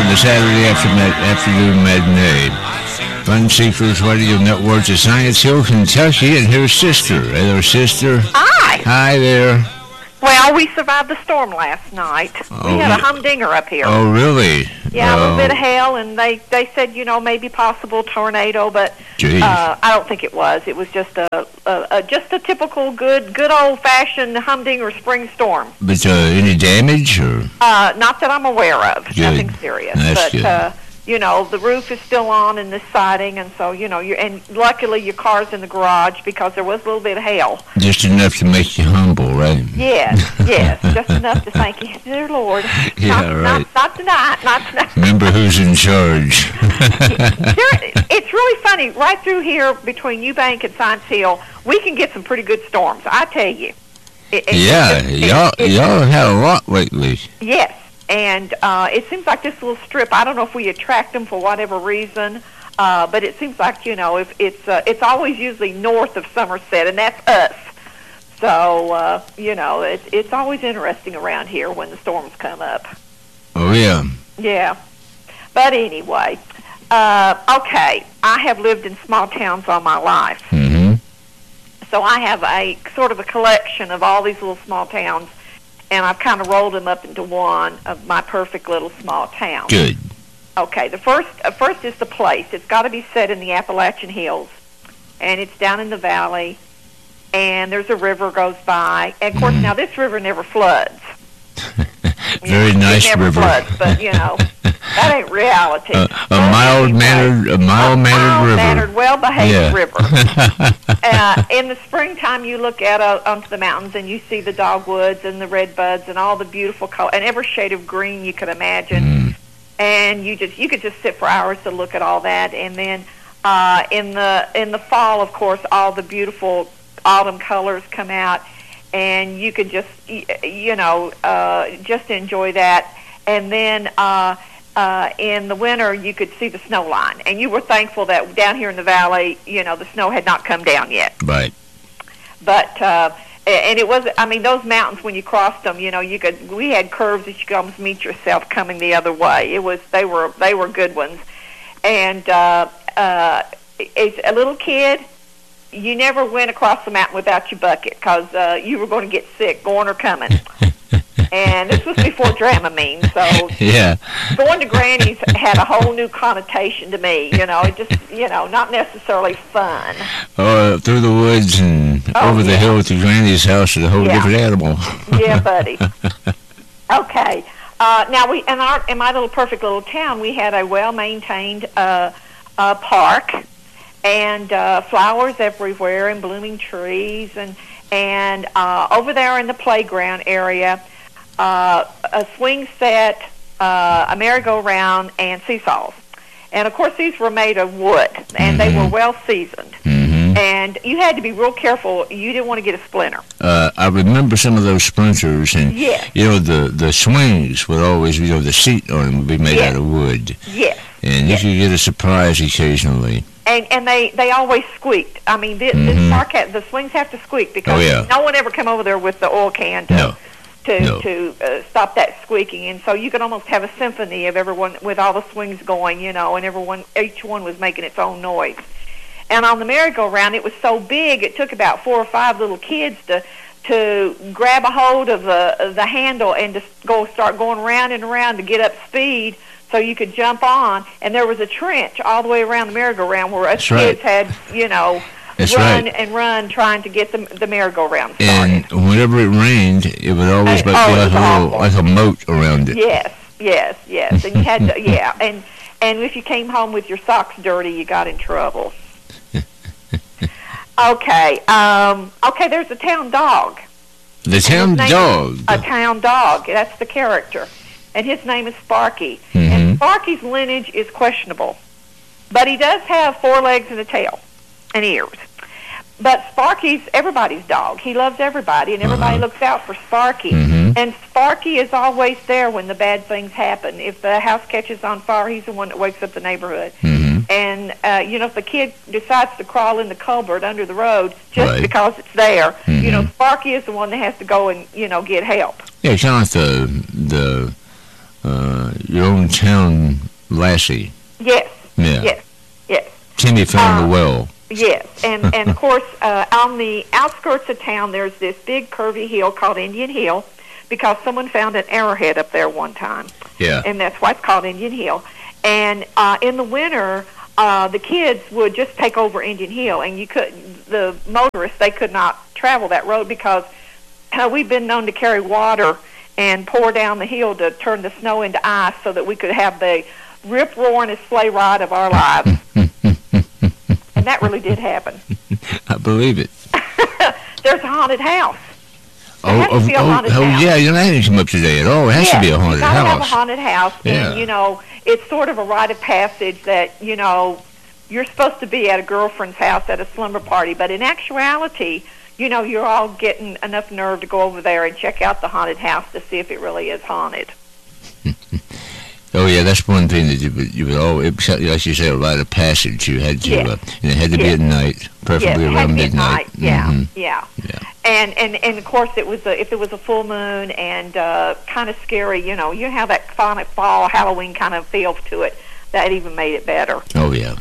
the Saturday afternoon matinee. Fun Seekers Radio Network to Science Hill, Kentucky, and here's Sister. Hello, Sister. Hi. Hi there. Well, we survived the storm last night. We had a humdinger up here. Oh, really? Yeah, a little bit of hail, and they said, maybe possible tornado, but I don't think it was. It was just a typical good old-fashioned humdinger spring storm. But any damage? Or? Not that I'm aware of. Good. Nothing serious. That's good. The roof is still on in this siding, and so, and luckily your car's in the garage because there was a little bit of hail. Just enough to make you humble, right? Yes, just enough to thank you, dear Lord. Yeah, right. Not tonight. Remember who's in charge. It's really funny. Right through here between Eubank and Science Hill, we can get some pretty good storms, I tell you. Y'all had a lot lately. Yes. And it seems like this little strip, I don't know if we attract them for whatever reason, but it seems like, if it's always usually north of Somerset, and that's us. So, it's always interesting around here when the storms come up. Oh, yeah. Yeah. But anyway, okay, I have lived in small towns all my life. Mm-hmm. So I have a sort of a collection of all these little small towns, and I've kind of rolled them up into one of my perfect little small town. Good. Okay, the first is the place. It's got to be set in the Appalachian Hills, and it's down in the valley, and there's a river goes by. And, of course, now this river never floods. Very nice it never river. Floods, but, that ain't reality. A mild-mannered river. Mild-mannered, well-behaved river. In the springtime, you look out onto the mountains and you see the dogwoods and the redbuds and all the beautiful color and every shade of green you could imagine. And you could just sit for hours to look at all that. And then in the fall, of course, all the beautiful autumn colors come out, and you could just just enjoy that. And then in the winter, you could see the snow line, and you were thankful that down here in the valley, the snow had not come down yet. Right. But and it was, those mountains when you crossed them, we had curves that you could almost meet yourself coming the other way. They were good ones, and as a little kid, you never went across the mountain without your bucket because you were going to get sick, going or coming. And this was before Dramamine, so yeah, going to Granny's had a whole new connotation to me. It just, not necessarily fun. Through the woods and over the hill to Granny's house is a whole different animal. Yeah, buddy. Okay. Now in my little perfect little town, we had a well-maintained park and flowers everywhere and blooming trees and over there in the playground area. A swing set, a merry-go-round, and seesaws. And, of course, these were made of wood, and they were well-seasoned. Mm-hmm. And you had to be real careful. You didn't want to get a splinter. I remember some of those splinters, and, the swings would always, the seat on them would be made out of wood. Yes. And you could get a surprise occasionally. And they always squeaked. This park, the swings have to squeak because no one ever come over there with the oil can to stop that squeaking, and so you could almost have a symphony of everyone with all the swings going, and each one was making its own noise. And on the merry-go-round, it was so big, it took about 4 or 5 little kids to grab a hold of the handle and to start going round and around to get up speed so you could jump on. And there was a trench all the way around the merry-go-round where us kids had, run trying to get the merry-go-round started. And whenever it rained, it would always be like a moat around it. Yes. And you had to, and if you came home with your socks dirty, you got in trouble. Okay, there's a town dog. The town dog? A town dog. That's the character. And his name is Sparky. Mm-hmm. And Sparky's lineage is questionable. But he does have 4 legs and a tail and ears. But Sparky's everybody's dog. He loves everybody, and everybody looks out for Sparky. Mm-hmm. And Sparky is always there when the bad things happen. If the house catches on fire, he's the one that wakes up the neighborhood. Mm-hmm. And, if the kid decides to crawl in the culvert under the road just because it's there, Sparky is the one that has to go and, get help. Yeah, kind of like the your own town lassie. Yes. Yeah. Yes. Yes. Timmy found the well. Yes, and of course, on the outskirts of town, there's this big curvy hill called Indian Hill, because someone found an arrowhead up there one time. Yeah. And that's why it's called Indian Hill. And in the winter, the kids would just take over Indian Hill, and the motorists, they could not travel that road because we've been known to carry water and pour down the hill to turn the snow into ice so that we could have the rip-roaringest sleigh ride of our lives. And that really did happen. I believe it. There's a haunted house. House. Yeah, you know, that didn't come up today at all. It has to be a haunted house. Have a haunted house, and, you know, it's sort of a rite of passage that, you know, you're supposed to be at a girlfriend's house at a slumber party, but in actuality, you know, you're all getting enough nerve to go over there and check out the haunted house to see if it really is haunted. Oh yeah, that's one thing that you would always, like you said, a rite of passage. You had to, and it had to be at night, preferably around midnight. Yeah. And of course, if it was a full moon and kind of scary, you know, you have that kind of fall Halloween kind of feel to it. That even made it better. Oh yeah.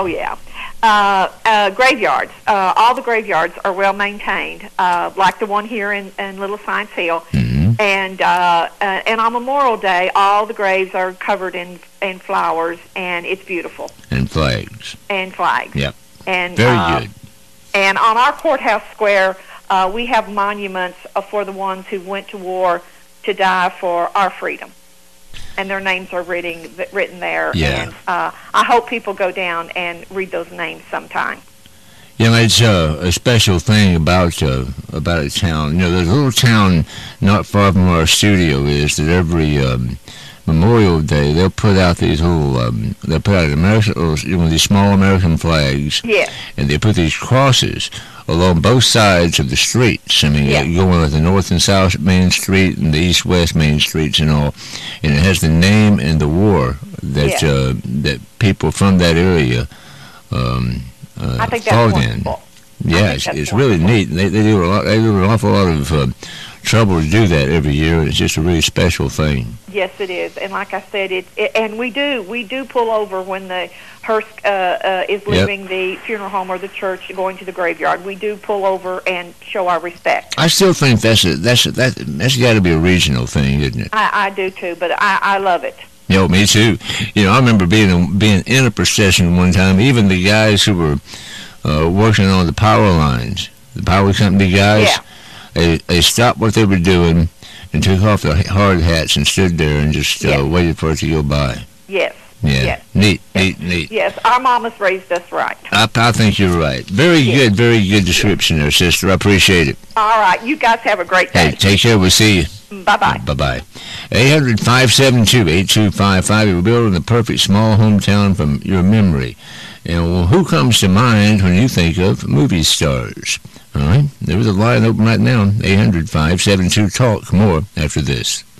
Graveyards. All the graveyards are well maintained, like the one here in Little Science Hill. Mm-hmm. And on Memorial Day, all the graves are covered in flowers, and it's beautiful. And flags. Yep. And very good. And on our courthouse square, we have monuments for the ones who went to war to die for our freedom. And their names are written there. Yeah. And I hope people go down and read those names sometime. Yeah, it's a special thing about a town. You know, there's a little town not far from where our studio is that every Memorial Day they'll put out these little these small American flags. Yeah. And they put these crosses along both sides of the streets. I mean, going with the north and south Main Street and the east-west Main Streets and all. And it has the name and the war that that people from that area I think that's wonderful. Yeah, it's really neat. They do a lot. They do an awful lot of trouble to do that every year, and it's just a really special thing. Yes, it is. And like I said, and we do pull over when the hearse is leaving the funeral home or the church, going to the graveyard. We do pull over and show our respect. I still think that's got to be a regional thing, isn't it? I do too, but I love it. You know, me too. You know, I remember being in a procession one time. Even the guys who were working on the power lines, the power company guys, they stopped what they were doing and took off their hard hats and stood there and just waited for it to go by. Yes. Yeah. Neat. Yes, our mamas raised us right. I think you're right. Very good description there, sister. I appreciate it. All right. You guys have a great day. Hey, take care. We'll see you. Bye-bye. Bye-bye. 800-572-8255. We're building the perfect small hometown from your memory. And who comes to mind when you think of movie stars? All right. There's a line open right now. 800-572-TALK. More after this.